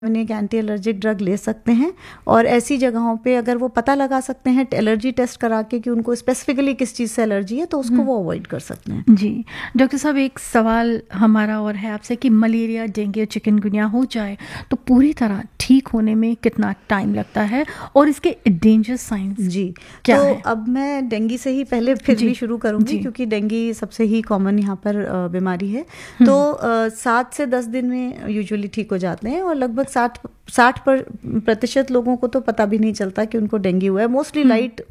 एक anti allergic drug ले सकते हैं। और ऐसी जगहों पे अगर वो पता लगा सकते हैं एलर्जी टेस्ट करा के कि उनको स्पेसिफिकली किस चीज़ से एलर्जी है, तो उसको वो अवॉइड कर सकते हैं। जी डॉक्टर साहब, एक सवाल हमारा और है आपसे कि मलेरिया, डेंगू, चिकनगुनिया हो जाए तो पूरी तरह ठीक होने में कितना टाइम लगता है और इसके डेंजर साइंस जी क्या तो है? अब मैं डेंगू से ही पहले फिर भी शुरू करूंगी, क्योंकि डेंगू सबसे ही कॉमन यहाँ पर बीमारी है। तो 7 से 10 दिन में यूजुअली ठीक हो जाते हैं, और लगभग 60% लोगों को तो पता भी नहीं चलता कि उनको डेंगू हुआ है। मोस्टली लाइट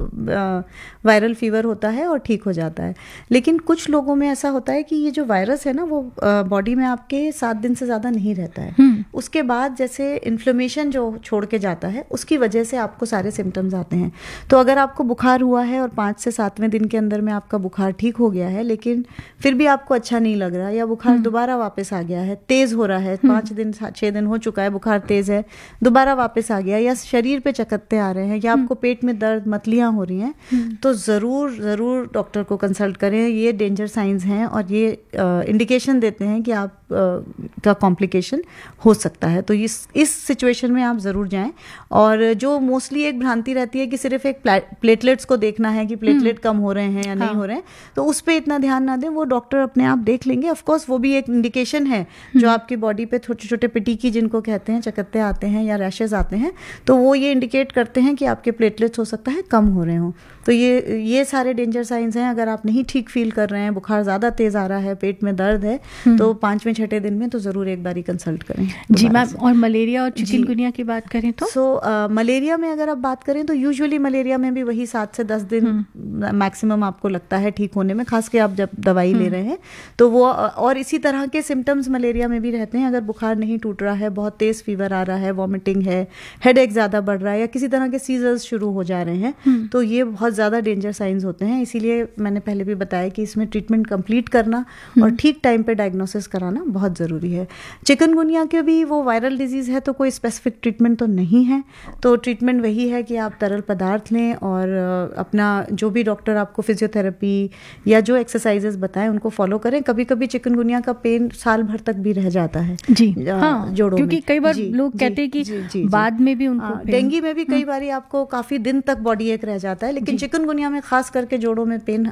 वायरल फीवर होता है और ठीक हो जाता है। लेकिन कुछ लोगों में ऐसा होता है कि ये जो वायरस है ना, वो बॉडी में आपके 7 दिन से ज़्यादा नहीं रहता है। उसके बाद जैसे इन्फ्लेमेशन जो छोड़ के जाता है, उसकी वजह से आपको सारे सिम्टम्स आते हैं। तो अगर आपको बुखार हुआ है और 5 से 7वें दिन के अंदर में आपका बुखार ठीक हो गया है, लेकिन फिर भी आपको अच्छा नहीं लग रहा, या बुखार दोबारा वापस आ गया है, तेज़ हो रहा है, 5 दिन 6 दिन हो चुका है, बुखार तेज़ है, दोबारा वापस आ गया, या शरीर पे चकत्ते आ रहे हैं, या आपको पेट में दर्द, मतलियाँ हो रही हैं, तो ज़रूर डॉक्टर को कंसल्ट करें। ये डेंजर साइंस हैं और ये इंडिकेशन देते हैं कि आप का कॉम्प्लिकेशन हो सकता है। तो इस सिचुएशन में आप ज़रूर जाएं। और जो मोस्टली एक भ्रांति रहती है कि सिर्फ एक प्लेटलेट्स को देखना है कि प्लेटलेट कम हो रहे हैं या नहीं हो रहे हैं, तो उस पर इतना ध्यान ना दें, वो डॉक्टर अपने आप देख लेंगे। ऑफ कोर्स वो भी एक इंडिकेशन है। जो आपकी बॉडी पे छोटे छोटे पिटीकी जिनको कहते हैं, चकत्ते आते हैं या रैशेज आते हैं, तो वो ये इंडिकेट करते हैं कि आपके प्लेटलेट्स हो सकता है कम हो रहे हों। तो ये सारे डेंजर साइंस हैं। अगर आप नहीं ठीक फील कर रहे हैं, बुखार ज़्यादा तेज़ आ रहा है, पेट में दर्द है, तो 5वें 6ठे दिन में तो ज़रूर एक बारी कंसल्ट करें। जी मैम, और मलेरिया और चिकनगुनिया की बात करें तो मलेरिया में अगर आप बात करें तो यूजुअली मलेरिया में भी वही 7 से 10 दिन मैक्सिमम आपको लगता है ठीक होने में, खास के आप जब दवाई ले रहे हैं तो वो। और इसी तरह के सिम्टम्स मलेरिया में भी रहते हैं। अगर बुखार नहीं टूट रहा है, बहुत तेज़ फीवर आ रहा है, वॉमिटिंग है, हेडेक ज़्यादा बढ़ रहा है, या किसी तरह के सीजर्स शुरू हो जा रहे हैं, तो ये बहुत ज़्यादा डेंजर साइंस होते हैं। इसीलिए मैंने पहले भी बताया कि इसमें ट्रीटमेंट कंप्लीट करना और ठीक टाइम पे डायग्नोसिस कराना बहुत ज़रूरी है। चिकनगुनिया के भी वो वायरल डिजीज़ है, तो कोई स्पेसिफिक ट्रीटमेंट तो नहीं है। तो ट्रीटमेंट वही है कि आप तरल पदार्थ लें और अपना जो भी डॉक्टर आपको फिजियोथेरेपी या जो एक्सरसाइजेस बताएं उनको फॉलो करें। कभी कभी चिकनगुनिया का पेन साल भर तक भी रह जाता है जोड़ों क्योंकि में। कई बार लोग कहते हैं कि बाद में भी उनको डेंगू में भी कई बार आपको काफ़ी दिन तक बॉडी एक रह जाता है, लेकिन चिकनगुनिया में खास करके जोड़ों में पेन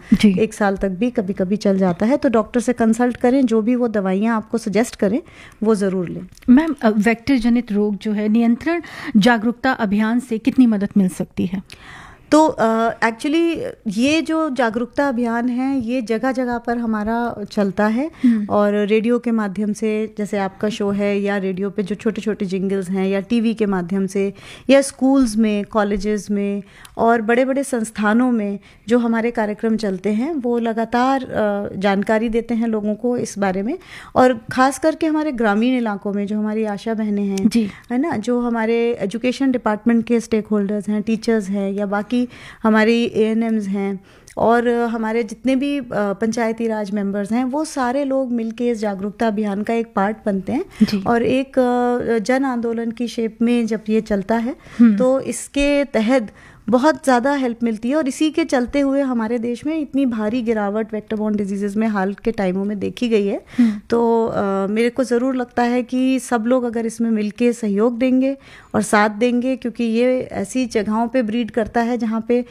1 साल तक भी कभी कभी चल जाता है। तो डॉक्टर से कंसल्ट करें, जो भी वो दवाइयाँ आपको सजेस्ट करें वो ज़रूर लें। मैम, वेक्टर जनित रोग जो है, नियंत्रण जागरूकता अभियान से कितनी मदद मिल सकती है? तो एक्चुअली ये जो जागरूकता अभियान है, ये जगह जगह पर हमारा चलता है। और रेडियो के माध्यम से, जैसे आपका शो है, या रेडियो पे जो छोटे छोटे जिंगल्स हैं, या टीवी के माध्यम से, या स्कूल्स में, कॉलेजेस में और बड़े बड़े संस्थानों में जो हमारे कार्यक्रम चलते हैं, वो लगातार जानकारी देते हैं लोगों को इस बारे में। और ख़ास करके हमारे ग्रामीण इलाकों में जो हमारी आशा बहनें हैं, है ना, जो हमारे एजुकेशन डिपार्टमेंट के स्टेक होल्डर्स हैं, टीचर्स हैं, या बाकी हमारी ANMs हैं, और हमारे जितने भी पंचायती राज मेंबर्स हैं, वो सारे लोग मिलके इस जागरूकता अभियान का एक पार्ट बनते हैं। और एक जन आंदोलन की शेप में जब ये चलता है, तो इसके तहत बहुत ज़्यादा हेल्प मिलती है। और इसी के चलते हुए हमारे देश में इतनी भारी गिरावट वेक्टर बॉर्न डिजीज़ में हाल के टाइमों में देखी गई है। तो मेरे को ज़रूर लगता है कि सब लोग अगर इसमें मिलके सहयोग देंगे और साथ देंगे, क्योंकि ये ऐसी जगहों पे ब्रीड करता है जहाँ पे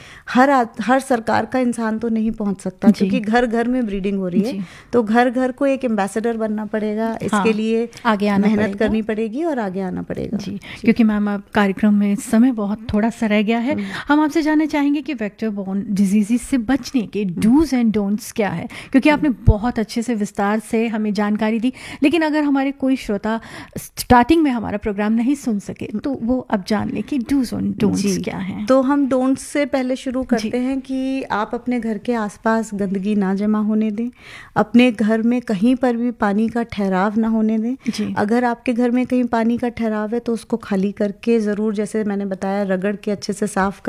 हर सरकार का इंसान तो नहीं पहुँच सकता, क्योंकि घर घर में ब्रीडिंग हो रही है। तो घर घर को एक एम्बेसडर बनना पड़ेगा, इसके लिए आगे आना, मेहनत करनी पड़ेगी और आगे आना पड़ेगा। क्योंकि मैम, अब कार्यक्रम में समय बहुत थोड़ा सा रह गया है। हम आपसे जानना चाहेंगे कि वेक्टर बॉर्न डिजीज़ से बचने के डूज एंड डोंट्स क्या है, क्योंकि आपने बहुत अच्छे से विस्तार से हमें जानकारी दी। लेकिन अगर हमारे कोई श्रोता स्टार्टिंग में हमारा प्रोग्राम नहीं सुन सके, तो वो अब जान ले कि डूज एंड डोंट्स क्या हैं। तो हम डोंट्स से पहले शुरू करते हैं कि आप अपने घर के आसपास गंदगी ना जमा होने दें, अपने घर में कहीं पर भी पानी का ठहराव ना होने दें। अगर आपके घर में कहीं पानी का ठहराव है तो उसको खाली करके ज़रूर, जैसे मैंने बताया, रगड़ के अच्छे से साफ कर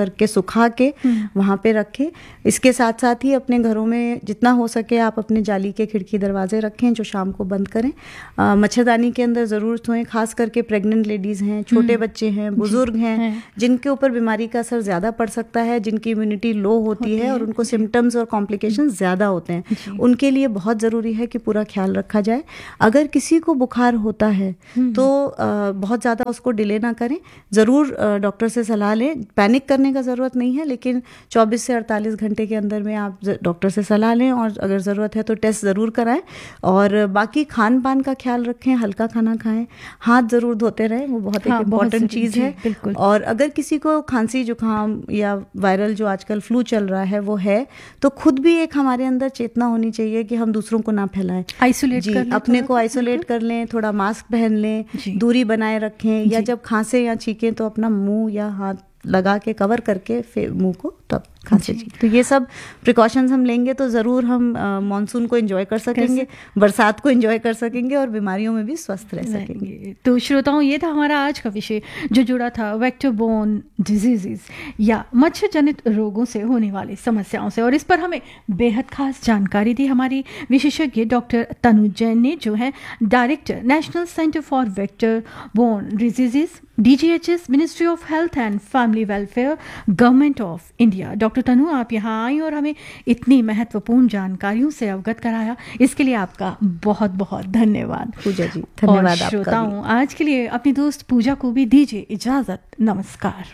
करके सुखा के वहाँ पे रखें। इसके साथ साथ ही अपने घरों में जितना हो सके आप अपने जाली के खिड़की दरवाजे रखें जो शाम को बंद करें। मच्छरदानी के अंदर ज़रूर सोएं, खास करके प्रेग्नेंट लेडीज़ हैं, छोटे बच्चे हैं, बुजुर्ग हैं, जिनके ऊपर बीमारी का असर ज़्यादा पड़ सकता है, जिनकी इम्यूनिटी लो होती है और उनको सिम्टम्स और कॉम्प्लिकेशन ज़्यादा होते हैं, उनके लिए बहुत ज़रूरी है कि पूरा ख्याल रखा जाए। अगर किसी को बुखार होता है तो बहुत ज़्यादा उसको डिले ना करें, ज़रूर डॉक्टर से सलाह लें। पैनिक करने का ज़रूरत नहीं है, लेकिन 24 से 48 घंटे के अंदर में आप डॉक्टर से सलाह लें और अगर ज़रूरत है तो टेस्ट ज़रूर कराएं। और बाकी खान पान का ख्याल रखें, हल्का खाना खाएं, हाथ ज़रूर धोते रहें, वो बहुत एक इम्पॉर्टेंट चीज़ है। और अगर किसी को खांसी जुकाम या वायरल जो आजकल फ्लू चल रहा है वो है, तो खुद भी एक हमारे अंदर चेतना होनी चाहिए कि हम दूसरों को ना फैलाएं, आइसोलेट कर लें, अपने को आइसोलेट कर लें, थोड़ा मास्क पहन लें, दूरी बनाए रखें, या जब खांसे या छींकें तो अपना मुंह या हाथ लगा के कवर करके फिर मुंह को तब खांसे छींकें। तो ये सब प्रिकॉशंस हम लेंगे तो ज़रूर हम मानसून को एंजॉय कर सकेंगे, बरसात को एंजॉय कर सकेंगे और बीमारियों में भी स्वस्थ रह सकेंगे। तो श्रोताओं, ये था हमारा आज का विषय जो जुड़ा था वेक्टर बोर्न डिजीजेस या मच्छर जनित रोगों से होने वाली समस्याओं से, और इस पर हमें बेहद खास जानकारी दी हमारी विशेषज्ञ डॉक्टर तनु जैन ने, जो है director national centre for vector borne diseases, DGHS, ministry of health and family welfare, government of India. Doctor तनु, आप यहाँ आई और हमें इतनी महत्वपूर्ण जानकारियों से अवगत कराया, इसके लिए आपका बहुत बहुत धन्यवाद। पूजा जी, धन्यवाद। और श्रोताओं, आज के लिए अपनी दोस्त पूजा को भी दीजिए इजाजत। नमस्कार।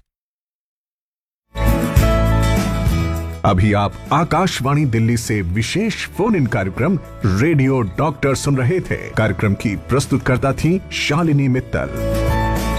अभी आप आकाशवाणी दिल्ली से विशेष फोन इन कार्यक्रम रेडियो डॉक्टर सुन रहे थे। कार्यक्रम की प्रस्तुतकर्ता थी शालिनी मित्तल।